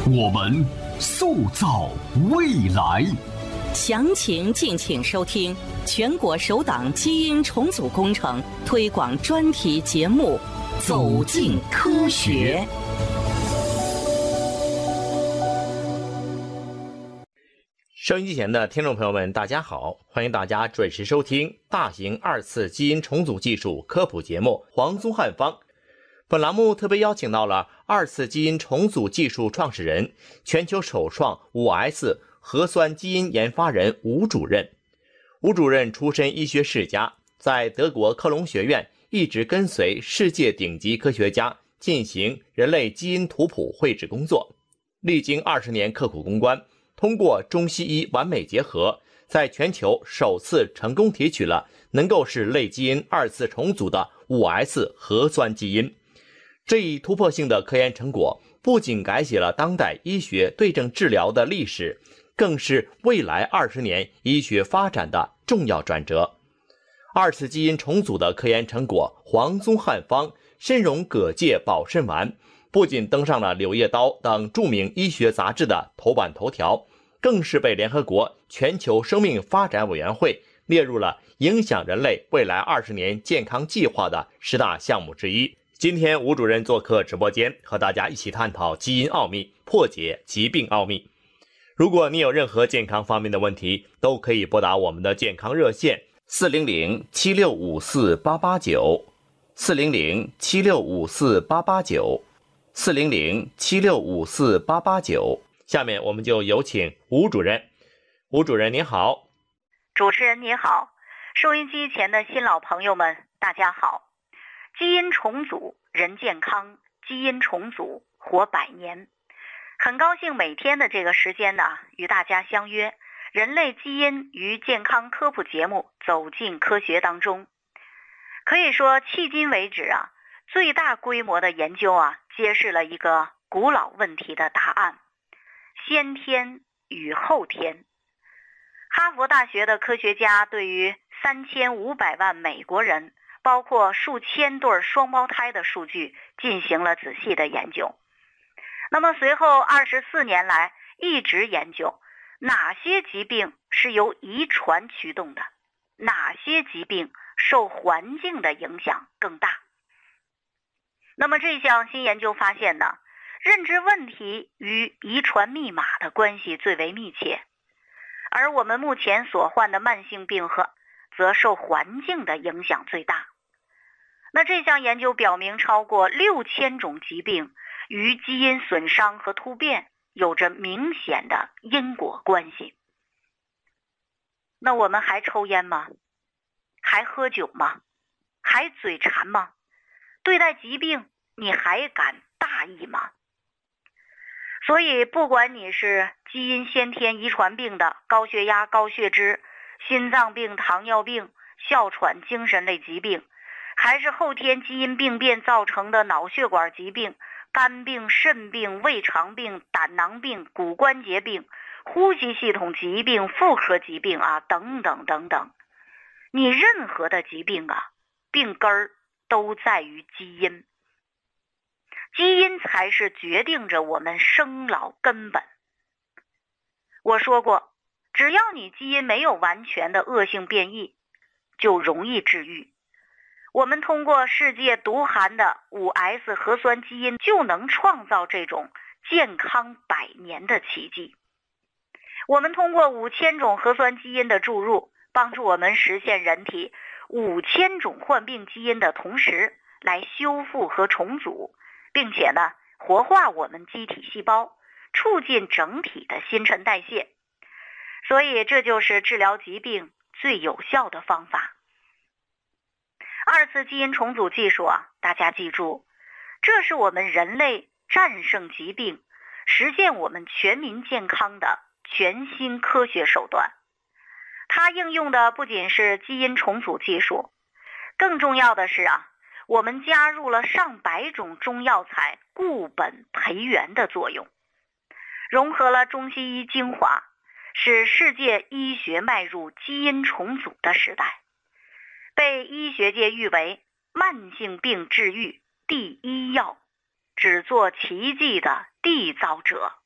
我们塑造未来。 详情敬请收听全国首档基因重组工程推广专题节目《走进科学》。 收音机前的听众朋友们，大家好，欢迎大家准时收听大型二次基因重组技术科普节目《黄宗汉方》。本栏目特别邀请到了二次基因重组技术创始人、全球首创 5S 核酸基因研发人吴主任。吴主任出身医学世家，在德国科隆学院一直跟随世界顶级科学家进行人类基因图谱绘制工作，历经20年刻苦攻关，通过中西医完美结合，在全球首次成功提取了能够使类基因二次重组的 5S 核酸基因。这一突破性的科研成果不仅改写了当代医学对症治疗的历史，更是未来20年医学发展的重要转折。二次基因重组的科研成果黄宗汉方参茸葛芥保肾丸不仅登上了《柳叶刀》等著名医学杂志的头版头条，更是被联合国全球生命发展委员会列入了影响人类未来20年健康计划的10大项目之一。今天吴主任做客直播间，和大家一起探讨基因奥秘，破解疾病奥秘。如果你有任何健康方面的问题，都可以拨打我们的健康热线400-7654-889 400-7654-889 400-7654-889。下面我们就有请吴主任。吴主任您好。 主持人您好，收音机前的新老朋友们大家好。基因重组人健康，基因重组活100年。很高兴每天的这个时间呢，与大家相约人类基因与健康科普节目走进科学当中。可以说迄今为止啊，最大规模的研究啊，揭示了一个古老问题的答案：先天与后天。哈佛大学的科学家对于3500万美国人，包括数千对双胞胎的数据进行了仔细的研究。那么随后24年来一直研究哪些疾病是由遗传驱动的，哪些疾病受环境的影响更大。那么这项新研究发现呢，认知问题与遗传密码的关系最为密切，而我们目前所患的慢性病则受环境的影响最大。那这项研究表明，超过6000种疾病与基因损伤和突变有着明显的因果关系。那我们还抽烟吗？还喝酒吗？还嘴馋吗？对待疾病你还敢大意吗？所以不管你是基因先天遗传病的高血压、高血脂、心脏病、糖尿病、哮喘、精神类疾病，还是后天基因病变造成的脑血管疾病、肝病、肾病、胃肠病、胆囊病、骨关节病、呼吸系统疾病、妇科疾病啊，等等等等，你任何的疾病啊，病根儿都在于基因。基因才是决定着我们生老根本。我说过，只要你基因没有完全的恶性变异，就容易治愈。我们通过世界独含的 5S 核酸基因，就能创造这种健康100年的奇迹。我们通过5000种核酸基因的注入，帮助我们实现人体5000种患病基因的同时来修复和重组，并且呢，活化我们机体细胞，促进整体的新陈代谢。所以这就是治疗疾病最有效的方法。二次基因重组技术啊，大家记住，这是我们人类战胜疾病、实现我们全民健康的全新科学手段。它应用的不仅是基因重组技术，更重要的是啊，我们加入了上百种中药材固本培元的作用，融合了中西医精华，使世界医学迈入基因重组的时代，被医学界誉为慢性病治愈第一药，只做奇迹的缔造者。